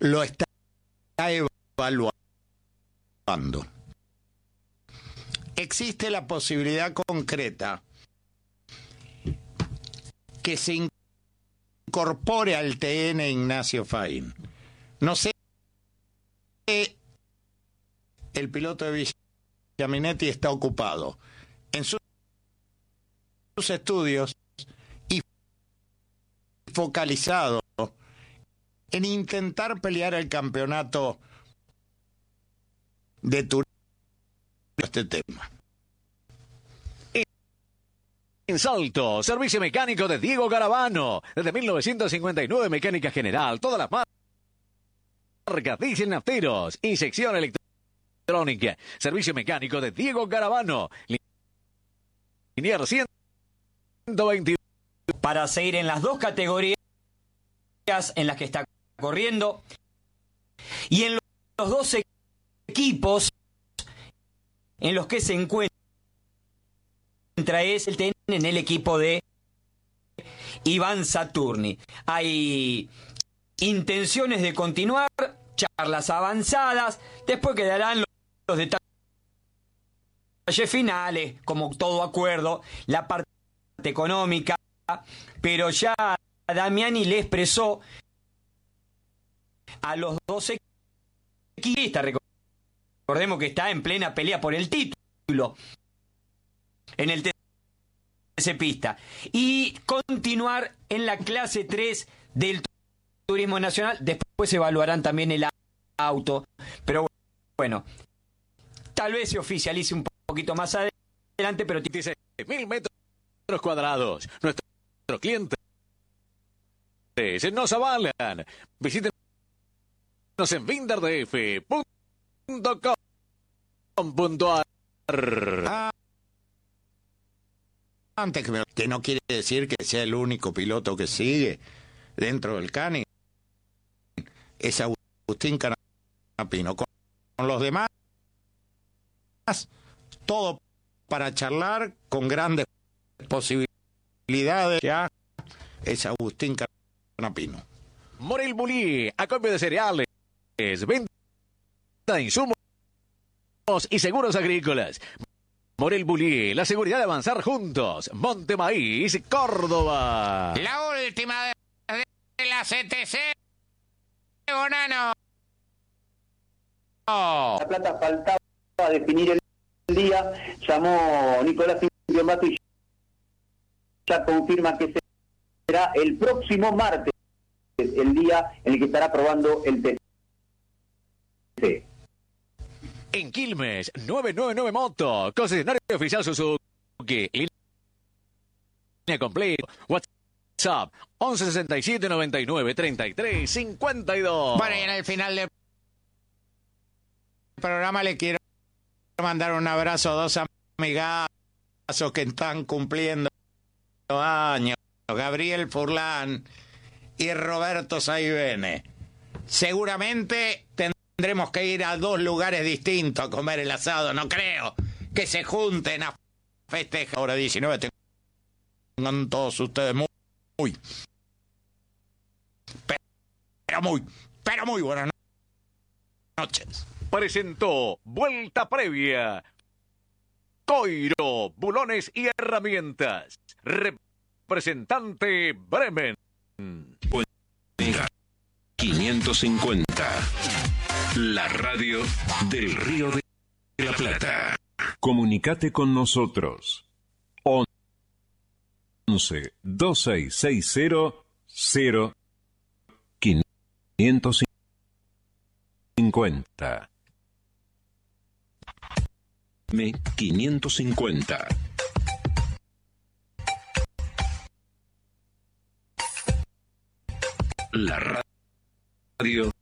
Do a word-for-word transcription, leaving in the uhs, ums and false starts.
lo está evaluando. Existe la posibilidad concreta que se incorpore al T N Ignacio Faín. No sé, el piloto de Villaminetti está ocupado en sus estudios y focalizado en intentar pelear el campeonato de turismo. Este tema. En Salto, servicio mecánico de Diego Garavano. Desde mil novecientos cincuenta y nueve, mecánica general. Todas las marcas, dicen nafteros y sección electrónica. Servicio mecánico de Diego Garavano. Linier ciento veintiuno. Para seguir en las dos categorías en las que está corriendo. Y en los dos equipos en los que se encuentra es el T N en el equipo de Iván Saturni. Hay intenciones de continuar, charlas avanzadas, después quedarán los, los detalles finales, como todo acuerdo, la parte económica, pero ya Damiani le expresó a los dos equipos, recordemos que está en plena pelea por el título en el T C Pista, y continuar en la clase tres del Turismo Nacional. Después evaluarán también el auto, pero bueno, tal vez se oficialice un poquito más adelante, pero dice mil metros cuadrados. Nuestros clientes nos avalan. Visítenos en vinderdf punto com punto a r. Ah, antes que, me, que no quiere decir que sea el único piloto que sigue dentro del Cani, es Agustín Canapino. Con, con los demás, todo para charlar con grandes posibilidades. Ya es Agustín Canapino. Morel Bulí, acopio de cereales, venta de insumos y seguros agrícolas. Morel Bulí, la seguridad de avanzar juntos. Monte Maíz, Córdoba. La última de, de la C T C, Bonano. Oh. La Plata faltaba definir el día, llamó Nicolás Piombato y ya confirma que será el próximo martes, el día en el que estará probando el T C. En Quilmes, novecientos noventa y nueve Moto, concesionario oficial Suzuki, línea completa, WhatsApp, once sesenta y siete noventa y nueve treinta y tres cincuenta y dos. Bueno, y en el final del programa le quiero mandar un abrazo a dos amigazos que están cumpliendo años, Gabriel Furlán y Roberto Saibene. Seguramente tendrán Tendremos que ir a dos lugares distintos a comer el asado. No creo que se junten a festejar. Ahora diecinueve, tengan todos ustedes muy, muy, pero muy, pero muy buenas noches. Presentó Vuelta Previa. Coiro, bulones y herramientas. Representante Bremen. quinientos cincuenta. La radio del Río de la Plata. Comunicate con nosotros. once dos seis seis cero cero quinientos cincuenta. M quinientos cincuenta. La radio